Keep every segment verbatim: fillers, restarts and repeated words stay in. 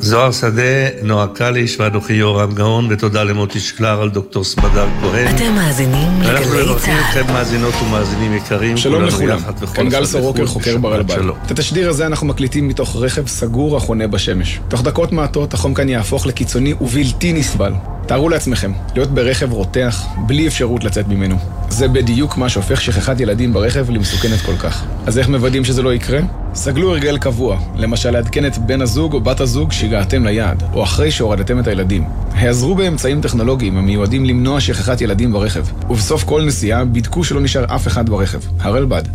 זוהר שדה, נועה קליש ואנוכי יורם גאון, ותודה למוטי שקלר על דוקטור סמדר כהן. אתם מאזינים לגלי צהל. אנחנו מברכים אתכם מאזינות ומאזינים יקרים. שלום לכולם, כאן גל סורוקר, חוקר ברלב"ד. את התשדיר הזה אנחנו מקליטים מתוך רכב סגור החונה בשמש. תוך דקות מעטות החום כאן יהפוך לקיצוני ובלתי נסבל. תארו לעצמכם, להיות ברכב רותח, בלי אפשרות לצאת ממנו. זה בדיוק מה שהופך שכחת ילדים ברכב למסוכנת כל כך. אז איך מוודאים שזה לא יקרה? סגלו הרגל קבוע, למשל לעדכן את בן הזוג או בת הזוג שהגעתם ליעד, או אחרי שהורדתם את הילדים. העזרו באמצעים טכנולוגיים המיועדים למנוע שכחת ילדים ברכב, ובסוף כל נסיעה בדקו שלא נשאר אף אחד ברכב. הרלב"ד.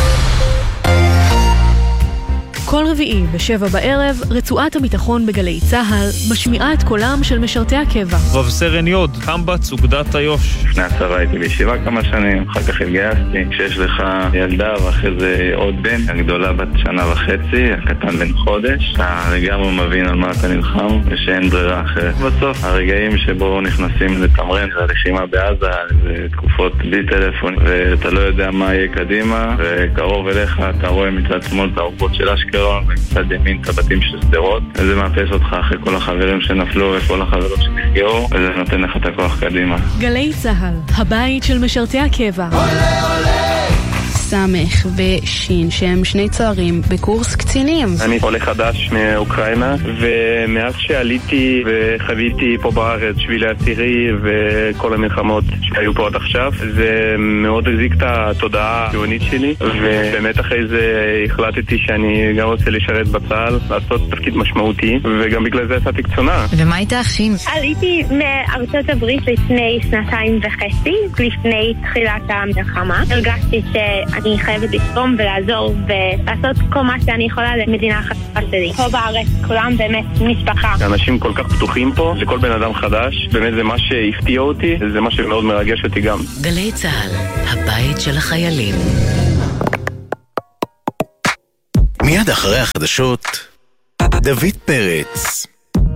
כל רביעי בשבע בערב, רצועת הביטחון בגלי צהל משמיעה את קולם של משרתי הקבע. רב סרן יוד, קמב"ץ אוגדת איו"ש. לפני הצבא הייתי בישיבה כמה שנים, אחר כך התגייסתי. כשיש לך ילדה ואחרי זה עוד בן, הגדולה בת שנה וחצי, הקטן בן חודש, אתה לגמרי מבין על מה אתה נלחם ושאין ברירה אחרת. בסוף הרגעים שבו נכנסים לתמרן והלחימה בעזה, זה תקופות בלי טלפון ואתה לא יודע מה יהיה קדימה, וקרוב אליך אתה רואה מצד שמאל את האורבות של אשקלון ומצד ימין את הבתים של סדרות, וזה מאפס אותך אחרי כל החברים שנפלו וכל החברים שנפגעו, וזה נותן לך את הכוח קדימה. גלי צהל, הבית של משרתי הקבע. עולה עולה סמך ושין שהם שני צוערים בקורס קצינים. אני עולה חדש מאוקראינה, ומאז שעליתי וחוויתי פה בארץ שבילי הצירי וכל המלחמות שהיו פה עד עכשיו, זה מאוד החזיק את התודעה הציונית שלי, ובאמת אחרי זה החלטתי שאני גם רוצה לשרת בצה"ל, לעשות תפקיד משמעותי, וגם בגלל זה יצאתי קצונה. ומה היית אחים? עליתי מארצות הברית לפני שנתיים וחצי, לפני תחילת המלחמה. הרגשתי ש אני חייבת לתרום ולעזור ולעשות כל מה שאני יכולה למדינה החדשה שלי. פה בארץ כולם באמת משפחה. אנשים כל כך פתוחים פה, לכל בן אדם חדש, באמת זה מה שהפתיע אותי, זה מה שמאוד מרגש אותי גם. גלי צהל, הבית של החיילים. מיד אחרי החדשות, דוד פרץ.